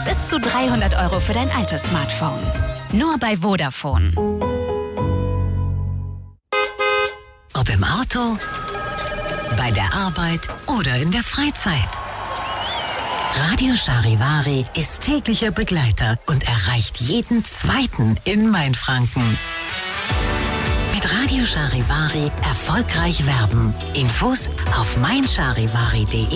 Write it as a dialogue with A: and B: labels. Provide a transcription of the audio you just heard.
A: bis zu 300 € für dein altes Smartphone. Nur bei Vodafone.
B: Ob im Auto, bei der Arbeit oder in der Freizeit. Radio Charivari ist täglicher Begleiter und erreicht jeden Zweiten in Mainfranken. Mit Radio Charivari erfolgreich werben. Infos auf meincharivari.de.